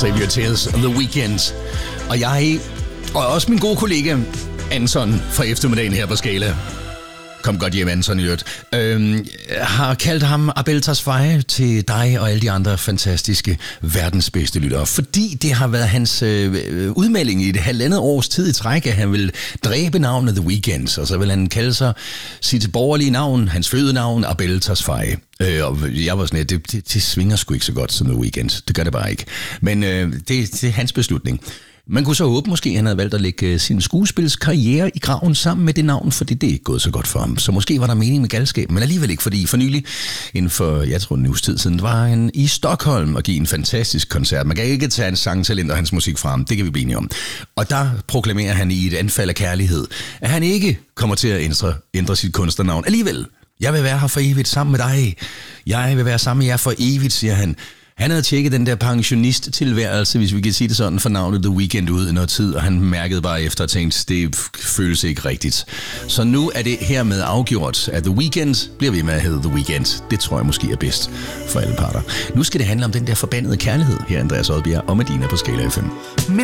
Save Your Tears, The Weeknd. Og jeg, og også min gode kollega Anton fra eftermiddagen her på Skala, kom godt hjem, Anton i øvrigt, har kaldt ham Abel Tesfaye til dig og alle de andre fantastiske verdens bedste lyttere. Fordi det har været hans udmelding i et halvandet års tid i træk, at han vil dræbe navnet The Weeknd, og så vil han kalde sig sit borgerlige navn, hans fødenavn, Abel Tesfaye. Og jeg var sådan, det svinger sgu ikke så godt som The Weeknd. Det gør det bare ikke. Men det er hans beslutning. Man kunne så håbe måske, at han havde valgt at lægge sin skuespilskarriere i graven sammen med det navn, fordi det er ikke gået så godt for ham. Så måske var der mening med galskab, men alligevel ikke, fordi for nylig, inden for, jeg tror en uges tid siden, var han i Stockholm og give en fantastisk koncert. Man kan ikke tage hans sangtalent og hans musik fra ham, det kan vi blive enige om. Og der proklamerer han i et anfald af kærlighed, at han ikke kommer til at ændre sit kunstnernavn alligevel. Jeg vil være her for evigt sammen med dig. Jeg vil være sammen med jer for evigt, siger han. Han havde tjekket den der pensionist-tilværelse, hvis vi kan sige det sådan, for navnet The Weeknd ud i noget tid, og han mærkede bare efter og tænkte, det føles ikke rigtigt. Så nu er det hermed afgjort, at The Weeknd bliver ved med at hedde The Weeknd. Det tror jeg måske er bedst for alle parter. Nu skal det handle om den der forbandede kærlighed her, Andreas Odbjerg og Medina på Skala FM.